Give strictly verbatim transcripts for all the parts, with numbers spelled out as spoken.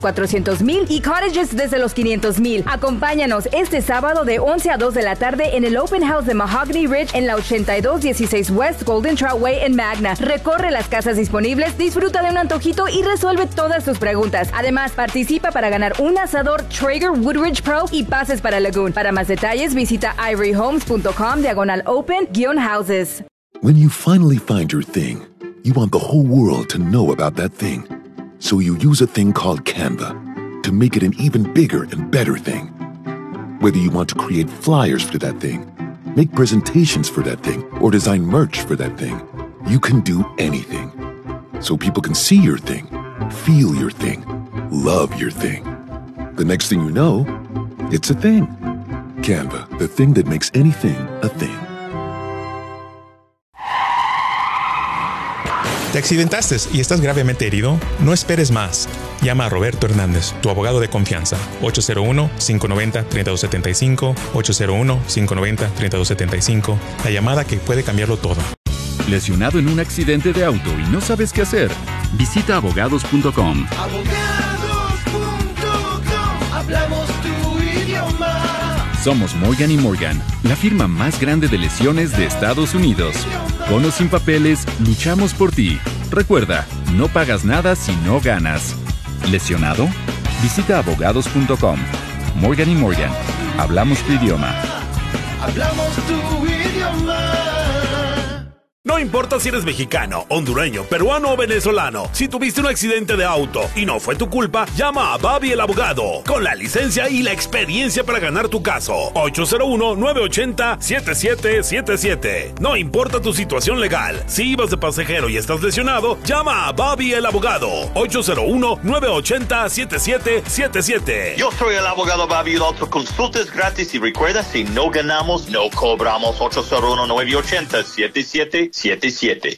cuatrocientos mil y cottages desde los quinientos mil. Acompáñanos este sábado de once a dos de la tarde en el Open House de Mahogany Ridge en la ochenta y dos dieciséis West Golden Trout Way en Magna. Recorre las casas disponibles, disfruta de un antojito y resuelve todas tus preguntas. Además, participa para ganar un asador Traeger Woodridge Pro y pases para Lagoon. Para más detalles, visita ivory homes punto com diagonal open guion houses. When you finally find your thing, you want the whole world to know about that thing. So you use a thing called Canva to make it an even bigger and better thing. Whether you want to create flyers for that thing, make presentations for that thing, or design merch for that thing, you can do anything. So people can see your thing, feel your thing, love your thing. The next thing you know, it's a thing. Canva, the thing that makes anything a thing. ¿Te accidentaste y estás gravemente herido? No esperes más. Llama a Roberto Hernández, tu abogado de confianza. ocho cero uno, cinco nueve cero, tres dos siete cinco, ocho cero uno, cinco nueve cero, tres dos siete cinco. La llamada que puede cambiarlo todo. ¿Lesionado en un accidente de auto y no sabes qué hacer? Visita abogados punto com. abogados punto com. Hablamos tu idioma. Somos Morgan y Morgan, la firma más grande de lesiones de Estados Unidos. Con o sin papeles, luchamos por ti. Recuerda, no pagas nada si no ganas. ¿Lesionado? Visita abogados punto com. Morgan y Morgan, hablamos tu idioma. Hablamos tu idioma. No importa si eres mexicano, hondureño, peruano o venezolano. Si tuviste un accidente de auto y no fue tu culpa, llama a Bobby el abogado, con la licencia y la experiencia para ganar tu caso. ocho cero uno, nueve ocho cero, siete siete siete siete. No importa tu situación legal. Si ibas de pasajero y estás lesionado, llama a Bobby el abogado. ocho cero uno, nueve ocho cero, siete siete siete siete. Yo soy el abogado Bobby. La otra consulta es gratis y recuerda, si no ganamos, no cobramos. ocho cero uno, nueve ocho cero, siete siete siete siete.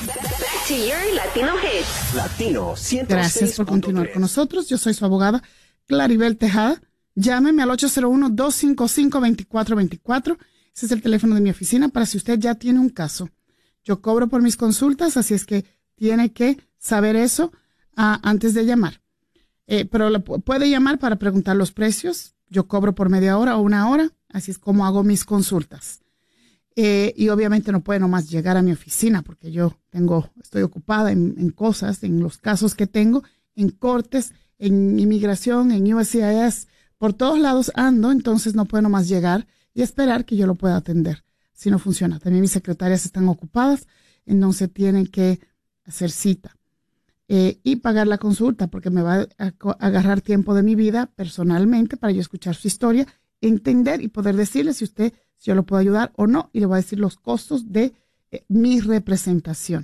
Cheer Latino Hits. Latino ciento seis. Gracias por continuar con nosotros. Yo soy su abogada, Claribel Tejada. Llámeme al ocho cero uno, dos cinco cinco, dos cuatro dos cuatro. Ese es el teléfono de mi oficina para si usted ya tiene un caso. Yo cobro por mis consultas, así es que tiene que saber eso uh, antes de llamar. Eh, pero le puede llamar para preguntar los precios. Yo cobro por media hora o una hora, así es como hago mis consultas. Eh, y obviamente no puede nomás llegar a mi oficina porque yo tengo, estoy ocupada en, en cosas, en los casos que tengo, en cortes, en inmigración, en U S C I S, por todos lados ando, entonces no puedo nomás llegar y esperar que yo lo pueda atender. Si no funciona. También mis secretarias están ocupadas, entonces tienen que hacer cita eh, y pagar la consulta porque me va a, a agarrar tiempo de mi vida personalmente para yo escuchar su historia, entender y poder decirle si usted si yo lo puedo ayudar o no, y le voy a decir los costos de eh, mi representación.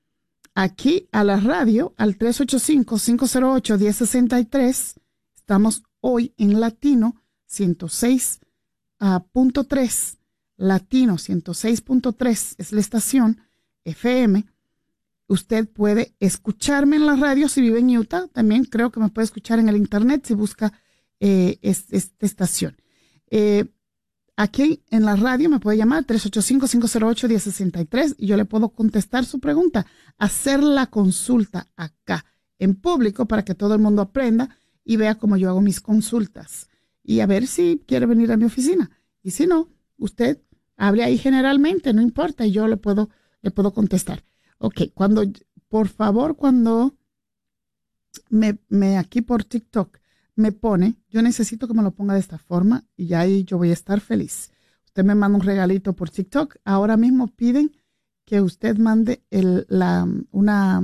Aquí a la radio, al tres ocho cinco, cinco cero ocho, uno cero seis tres, estamos hoy en Latino ciento seis punto tres. Latino ciento seis punto tres es la estación F M. Usted puede escucharme en la radio si vive en Utah. También creo que me puede escuchar en el internet si busca eh, esta este estación. Eh, Aquí en la radio me puede llamar tres ocho cinco, cinco cero ocho, uno cero seis tres y yo le puedo contestar su pregunta, hacer la consulta acá en público para que todo el mundo aprenda y vea cómo yo hago mis consultas y a ver si quiere venir a mi oficina. Y si no, usted hable ahí generalmente, no importa, y yo le puedo, le puedo contestar. Ok, cuando, por favor, cuando me, me aquí por TikTok me pone, yo necesito que me lo ponga de esta forma y ya ahí yo voy a estar feliz. Usted me manda un regalito por TikTok. Ahora mismo piden que usted mande el, la, una,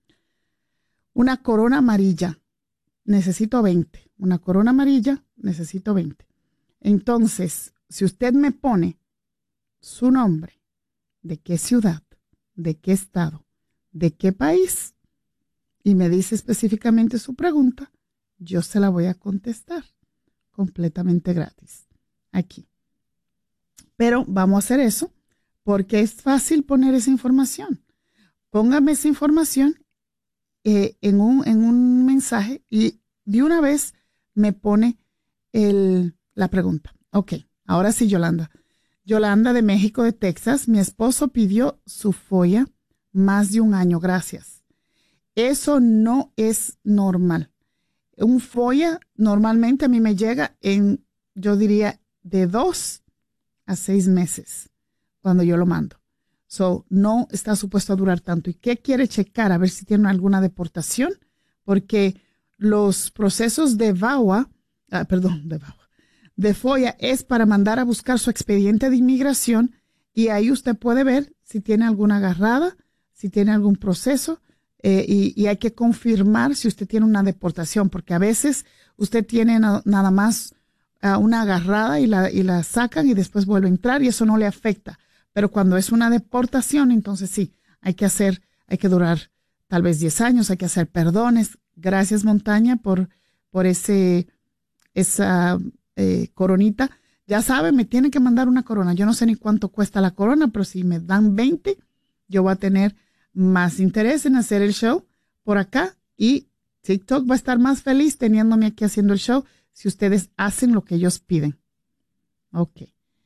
una corona amarilla. Necesito veinte. Una corona amarilla, necesito veinte. Entonces, si usted me pone su nombre, de qué ciudad, de qué estado, de qué país, y me dice específicamente su pregunta, yo se la voy a contestar completamente gratis aquí. Pero vamos a hacer eso porque es fácil poner esa información. Póngame esa información eh, en, un, en un mensaje y de una vez me pone el, la pregunta. Ok, ahora sí, Yolanda. Yolanda de México, de Texas. Mi esposo pidió su folla más de un año. Gracias. Eso no es normal. Un FOIA normalmente a mí me llega en, yo diría, de dos a seis meses cuando yo lo mando. So, no está supuesto a durar tanto. ¿Y qué quiere checar? A ver si tiene alguna deportación, porque los procesos de V A W A, ah, perdón, de V A W A, de FOIA es para mandar a buscar su expediente de inmigración y ahí usted puede ver si tiene alguna agarrada, si tiene algún proceso eh, y, y hay que confirmar si usted tiene una deportación, porque a veces usted tiene na, nada más uh, una agarrada y la, y la sacan y después vuelve a entrar y eso no le afecta. Pero cuando es una deportación, entonces sí, hay que hacer, hay que durar tal vez diez años, hay que hacer perdones. Gracias, Montaña, por, por ese, esa eh, coronita. Ya saben, me tienen que mandar una corona. Yo no sé ni cuánto cuesta la corona, pero si me dan veinte, yo voy a tener más interés en hacer el show por acá y TikTok va a estar más feliz teniéndome aquí haciendo el show si ustedes hacen lo que ellos piden. Ok.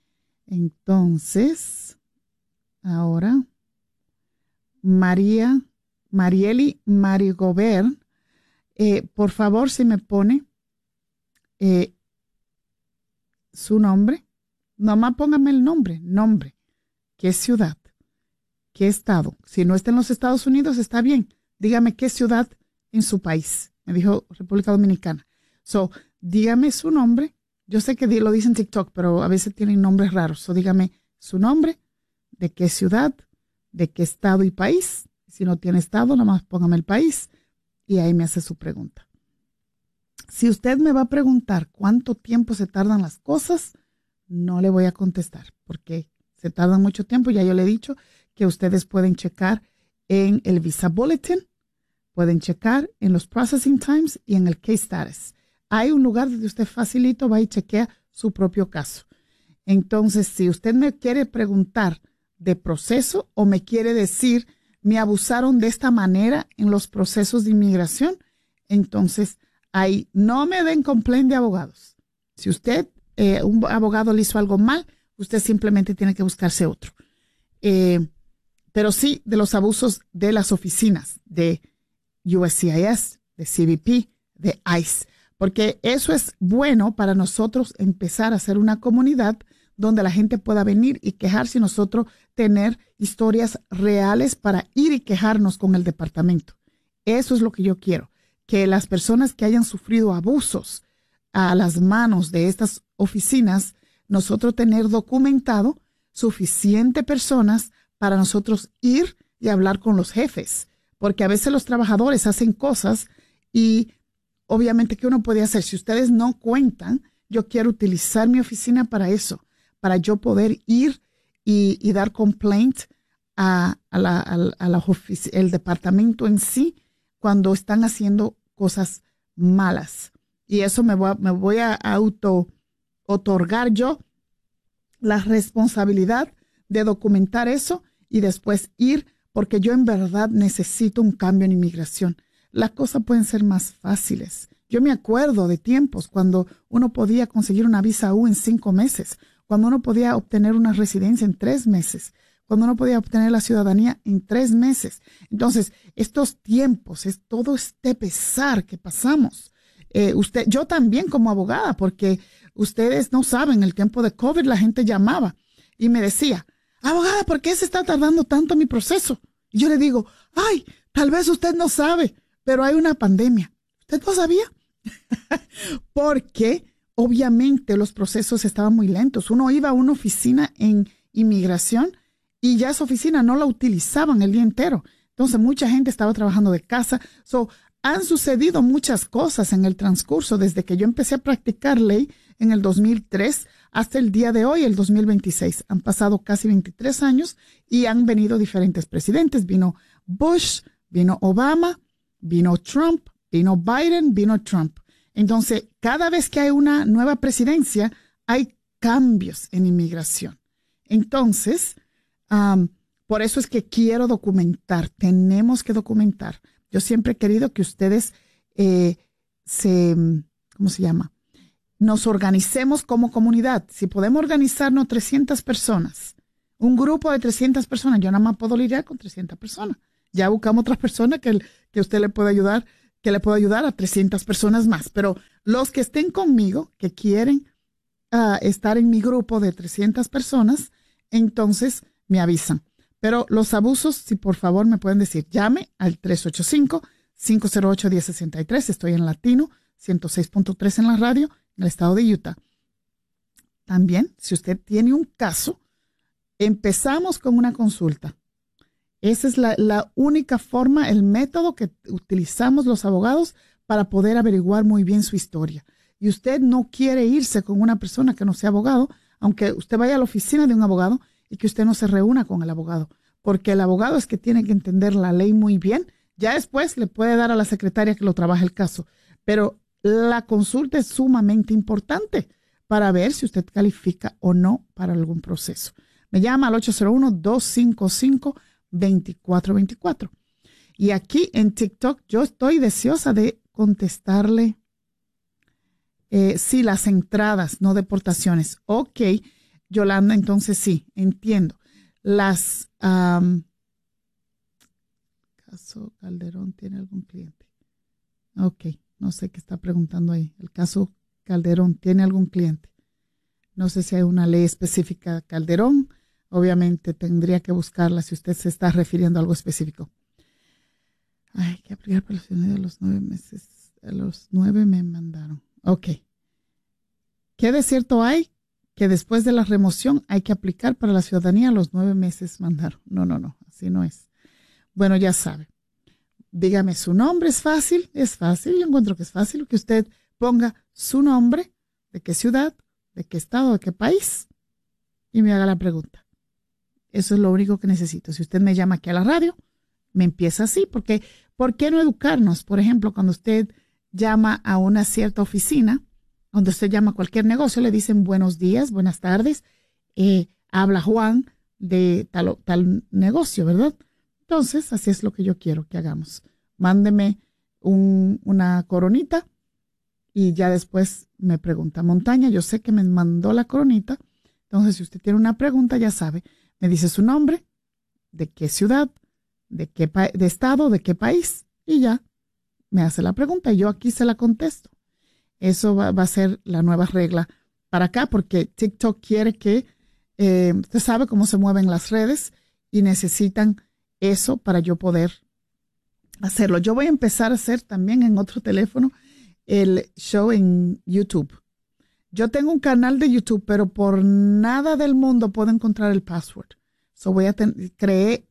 Entonces, ahora, María, Marieli Marigobert, eh, por favor, si me pone eh, su nombre, nomás póngame el nombre, nombre, qué ciudad, qué estado. Si no está en los Estados Unidos, está bien. Dígame qué ciudad en su país. Me dijo República Dominicana. So, dígame su nombre. Yo sé que lo dice en TikTok, pero a veces tienen nombres raros. So, dígame su nombre, de qué ciudad, de qué estado y país. Si no tiene estado, nomás póngame el país y ahí me hace su pregunta. Si usted me va a preguntar cuánto tiempo se tardan las cosas, no le voy a contestar porque se tardan mucho tiempo. Ya yo le he dicho que ustedes pueden checar en el Visa Bulletin, pueden checar en los Processing Times y en el Case Status. Hay un lugar donde usted facilito va y chequea su propio caso. Entonces, si usted me quiere preguntar de proceso o me quiere decir, me abusaron de esta manera en los procesos de inmigración, entonces ahí no me den complaint de abogados. Si usted, eh, un abogado le hizo algo mal, usted simplemente tiene que buscarse otro. Eh, pero sí de los abusos de las oficinas de U S C I S, de C B P, de ICE, porque eso es bueno para nosotros empezar a hacer una comunidad donde la gente pueda venir y quejarse y nosotros tener historias reales para ir y quejarnos con el departamento. Eso es lo que yo quiero, que las personas que hayan sufrido abusos a las manos de estas oficinas, nosotros tener documentado suficiente personas para nosotros ir y hablar con los jefes, porque a veces los trabajadores hacen cosas y obviamente que uno puede hacer. Si ustedes no cuentan, yo quiero utilizar mi oficina para eso, para yo poder ir y, y dar complaint a, a la, a, a la ofici- el departamento en sí cuando están haciendo cosas malas. Y eso me voy a, me voy a auto otorgar yo la responsabilidad de documentar eso y después ir, porque yo en verdad necesito un cambio en inmigración. Las cosas pueden ser más fáciles. Yo me acuerdo de tiempos cuando uno podía conseguir una visa U en cinco meses, cuando uno podía obtener una residencia en tres meses, cuando uno podía obtener la ciudadanía en tres meses. Entonces, estos tiempos, es todo este pesar que pasamos. Eh, usted, yo también como abogada, porque ustedes no saben, el tiempo de COVID la gente llamaba y me decía, abogada, ¿por qué se está tardando tanto mi proceso? Y yo le digo, ay, tal vez usted no sabe, pero hay una pandemia. ¿Usted no sabía? Porque obviamente los procesos estaban muy lentos. Uno iba a una oficina en inmigración y ya esa oficina no la utilizaban el día entero. Entonces mucha gente estaba trabajando de casa. So, han sucedido muchas cosas en el transcurso desde que yo empecé a practicar ley en el dos mil tres hasta el día de hoy, el dos mil veintiséis. Han pasado casi veintitrés años y han venido diferentes presidentes. Vino Bush, vino Obama, vino Trump, vino Biden, vino Trump. Entonces, cada vez que hay una nueva presidencia, hay cambios en inmigración. Entonces, um, por eso es que quiero documentar. Tenemos que documentar. Yo siempre he querido que ustedes eh, se, ¿cómo se llama? Nos organicemos como comunidad. Si podemos organizarnos trescientas personas, un grupo de trescientas personas, yo nada más puedo lidiar con trescientas personas. Ya buscamos otras personas que, que usted le puede ayudar que le puedo ayudar a trescientas personas más. Pero los que estén conmigo, que quieren uh, estar en mi grupo de trescientas personas, entonces me avisan. Pero los abusos, si por favor me pueden decir, llame al tres ocho cinco, cinco cero ocho, uno cero seis tres. Estoy en Latino, ciento seis punto tres en la radio, en el estado de Utah. También, si usted tiene un caso, empezamos con una consulta. Esa es la, la única forma, el método que utilizamos los abogados para poder averiguar muy bien su historia. Y usted no quiere irse con una persona que no sea abogado, aunque usted vaya a la oficina de un abogado y que usted no se reúna con el abogado, porque el abogado es que tiene que entender la ley muy bien. Ya después le puede dar a la secretaria que lo trabaje el caso, pero la consulta es sumamente importante para ver si usted califica o no para algún proceso. Me llama al ocho cero uno, dos cinco cinco, dos cuatro dos cuatro. Y aquí en TikTok yo estoy deseosa de contestarle eh, sí, las entradas, no deportaciones. Ok, Yolanda, entonces sí, entiendo. Las... Um, caso Calderón tiene algún cliente. Ok, no sé qué está preguntando ahí. El caso Calderón tiene algún cliente. No sé si hay una ley específica de Calderón. Obviamente tendría que buscarla si usted se está refiriendo a algo específico. Ay, que aplicar para la ciudadanía de los nueve meses. A los nueve me mandaron. Ok. ¿Qué de cierto hay? Que después de la remoción hay que aplicar para la ciudadanía a los nueve meses mandaron. No, no, no. Así no es. Bueno, ya sabe. Dígame su nombre. ¿Es fácil? Es fácil. Yo encuentro que es fácil que usted ponga su nombre, de qué ciudad, de qué estado, de qué país, y me haga la pregunta. Eso es lo único que necesito. Si usted me llama aquí a la radio, me empieza así, porque ¿por qué no educarnos? Por ejemplo, cuando usted llama a una cierta oficina, cuando usted llama a cualquier negocio, le dicen buenos días, buenas tardes, eh, habla Juan de tal, tal negocio, ¿verdad? Entonces, así es lo que yo quiero que hagamos. Mándeme un, una coronita y ya después me pregunta. Montaña, yo sé que me mandó la coronita, entonces si usted tiene una pregunta, ya sabe, me dice su nombre, de qué ciudad, de qué pa- de estado, de qué país, y ya me hace la pregunta y yo aquí se la contesto. Eso va, va a ser la nueva regla para acá, porque TikTok quiere que, eh, usted sabe cómo se mueven las redes y necesitan eso para yo poder hacerlo. Yo voy a empezar a hacer también en otro teléfono el show en YouTube. Yo tengo un canal de YouTube, pero por nada del mundo puedo encontrar el password. So voy a ten- creé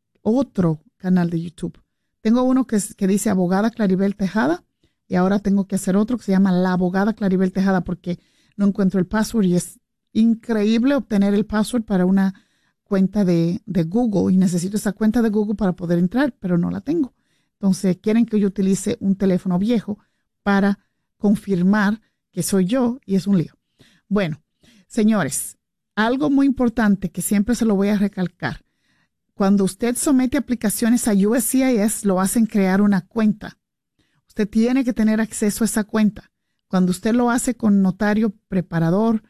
otro canal de YouTube. Tengo uno que, es, que dice Abogada Claribel Tejada y ahora tengo que hacer otro que se llama La Abogada Claribel Tejada porque no encuentro el password y es increíble obtener el password para una cuenta de, de Google y necesito esa cuenta de Google para poder entrar, pero no la tengo. Entonces quieren que yo utilice un teléfono viejo para confirmar que soy yo y es un lío. Bueno, señores, algo muy importante que siempre se lo voy a recalcar. Cuando usted somete aplicaciones a U S C I S, lo hacen crear una cuenta. Usted tiene que tener acceso a esa cuenta. Cuando usted lo hace con notario, preparador,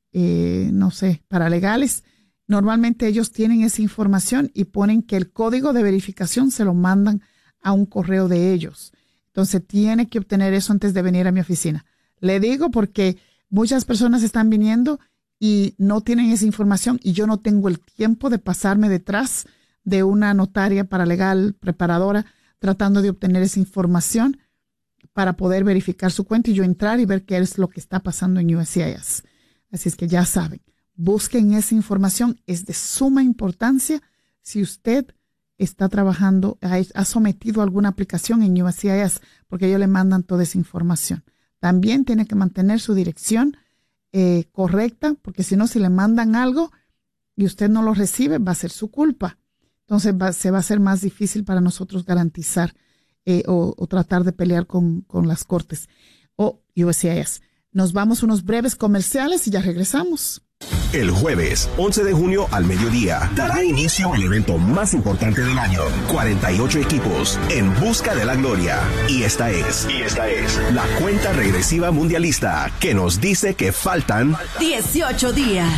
eh, no sé, paralegales, normalmente ellos tienen esa información y ponen que el código de verificación se lo mandan a un correo de ellos. Entonces tiene que obtener eso antes de venir a mi oficina. Le digo porque muchas personas están viniendo y no tienen esa información y yo no tengo el tiempo de pasarme detrás de una notaria paralegal, preparadora, tratando de obtener esa información para poder verificar su cuenta y yo entrar y ver qué es lo que está pasando en U S C I S. Así es que ya saben, busquen esa información, es de suma importancia si usted está trabajando, ha, ha sometido alguna aplicación en U S C I S, porque ellos le mandan toda esa información. También tiene que mantener su dirección eh, correcta, porque si no, si le mandan algo y usted no lo recibe, va a ser su culpa. Entonces va, se va a hacer más difícil para nosotros garantizar eh, o, o tratar de pelear con, con las cortes o U S C I S. Nos vamos unos breves comerciales y ya regresamos. El jueves once de junio al mediodía dará inicio el evento más importante del año. cuarenta y ocho equipos en busca de la gloria. Y esta es, y esta es la cuenta regresiva mundialista que nos dice que faltan dieciocho días.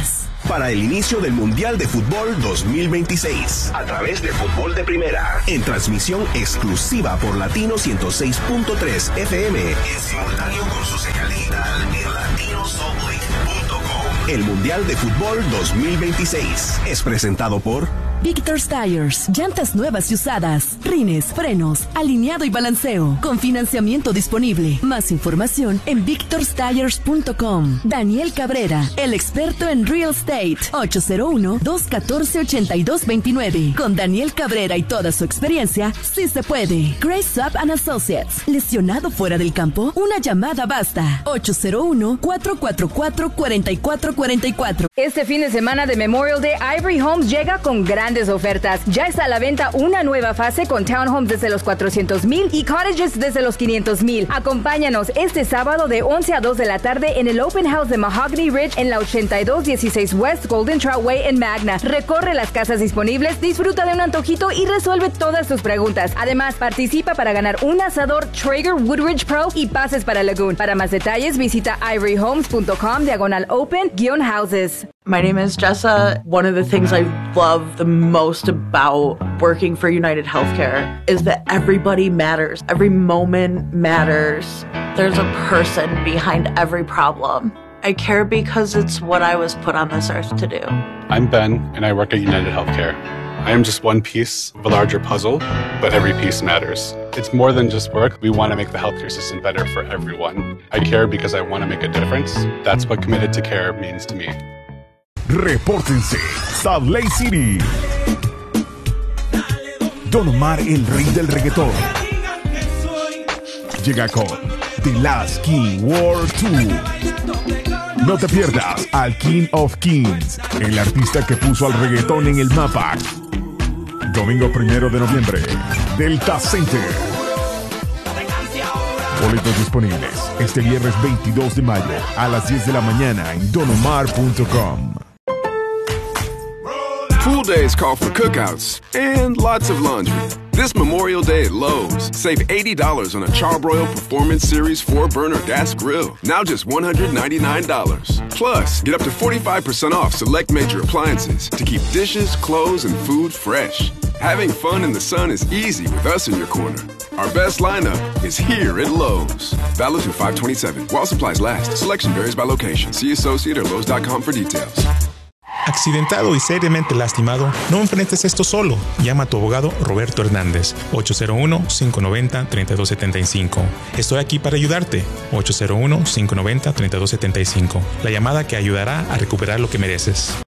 para el inicio del Mundial de Fútbol dos mil veintiséis a través de Fútbol de Primera, en transmisión exclusiva por Latino ciento seis punto tres F M, en simultáneo con su señal digital en latino software punto com. El Mundial de Fútbol dos mil veintiséis es presentado por Victor's Tires, llantas nuevas y usadas, rines, frenos, alineado y balanceo, con financiamiento disponible. Más información en victors tires punto com. Daniel Cabrera, el experto en real estate, ocho cero uno, dos uno cuatro, ocho dos dos nueve. Con Daniel Cabrera y toda su experiencia, sí se puede. Grace Sub and Associates, lesionado fuera del campo, una llamada basta. ocho cero uno, cuatro cuatro cuatro, cuatro cuatro cuatro cuatro. Este fin de semana de Memorial Day, Ivory Homes llega con grandes ofertas. Ya está a la venta una nueva fase con townhomes desde los cuatrocientos mil y cottages desde los quinientos mil. Acompáñanos este sábado de once a dos de la tarde en el Open House de Mahogany Ridge en la ochenta y dos dieciséis West Golden Trout Way en Magna. Recorre las casas disponibles, disfruta de un antojito y resuelve todas tus preguntas. Además, participa para ganar un asador Traeger Woodridge Pro y pases para Lagoon. Para más detalles, visita ivory homes punto com diagonal open guion houses. My name is Jessa. One of the things I love the most about working for United Healthcare is that everybody matters. Every moment matters. There's a person behind every problem. I care because it's what I was put on this earth to do. I'm Ben, and I work at United Healthcare. I am just one piece of a larger puzzle, but every piece matters. It's more than just work. We want to make the healthcare system better for everyone. I care because I want to make a difference. That's what committed to care means to me. Repórtense, Salt Lake City. Don Omar, el rey del reggaetón, llega con The Last King World Tour. No te pierdas al King of Kings, el artista que puso al reggaetón en el mapa. Domingo primero de noviembre, Delta Center. Boletos disponibles este viernes veintidós de mayo a las diez de la mañana en don omar punto com. Pool days call for cookouts and lots of laundry. This Memorial Day at Lowe's, save eighty dollars on a Charbroil Performance Series four burner gas grill, now just one hundred ninety-nine dollars. Plus, get up to forty-five percent off select major appliances to keep dishes, clothes, and food fresh. Having fun in the sun is easy with us in your corner. Our best lineup is here at Lowe's. Valid through five twenty-seven. While supplies last. Selection varies by location. See associate or lowes dot com for details. Accidentado y seriamente lastimado, no enfrentes esto solo. Llama a tu abogado Roberto Hernández, ocho cero uno, cinco nueve cero, tres dos siete cinco. Estoy aquí para ayudarte, ocho cero uno, cinco nueve cero, tres dos siete cinco. La llamada que ayudará a recuperar lo que mereces.